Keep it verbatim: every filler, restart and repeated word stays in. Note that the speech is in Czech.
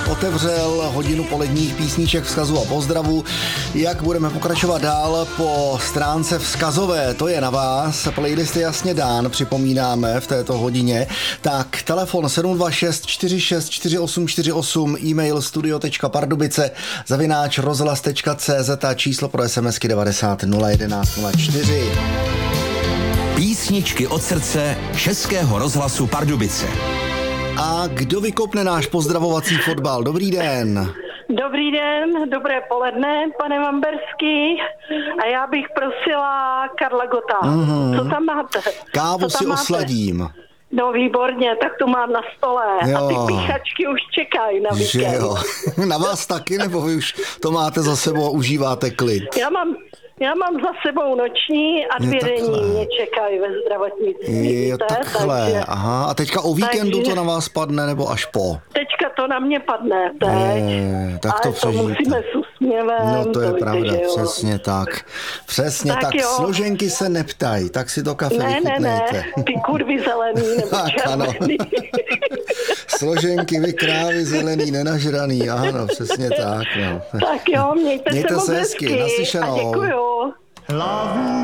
otevřel hodinu poledních písniček, vzkazu a pozdravu. Jak budeme pokračovat dál po stránce vzkazové, to je na vás. Playlist je jasně dán, připomínáme v této hodině. Tak telefon sedm dva šest čtyři šest čtyři osm čtyři osm, e-mail studio tečka pardubice zavináč rozhlas tečka cé zet a číslo pro SMSky devadesát nula jedenáct nula čtyři. Písničky od srdce Českého rozhlasu Pardubice. A kdo vykopne náš pozdravovací fotbal? Dobrý den. Dobrý den, dobré poledne, pane Vamberský. A já bych prosila Karla Gota. Mm-hmm. Co tam máte? Kávu Co tam si máte? osladím. No výborně, tak to mám na stole. Jo. A ty píchačky už čekají na Že víkend. jo. Na vás taky, nebo vy už to máte za sebou a užíváte klid? Já mám, já mám za sebou noční a dvě Je denní takhle. mě čekají ve zdravotnictví. Jo, víte? takhle. Takže Aha. A teďka o víkendu takže- to na vás padne, nebo až po? teďka to na mě padne teď. Je, tak to Ale to přežijte. musíme s úsměvem. No to je víte, pravda, že jo. přesně tak. Přesně tak, Tak tak jo. složenky se neptají, tak si to kafe Ne, ne, vychutnejte. ne, ty kurvy zelený nebo Tak, ano. červený. Složenky, vy krávy zelený, nenažraný, ano, přesně tak. No. Tak jo, mějte, Mějte se moc se hezky, hezky. naslyšenou. A děkuju.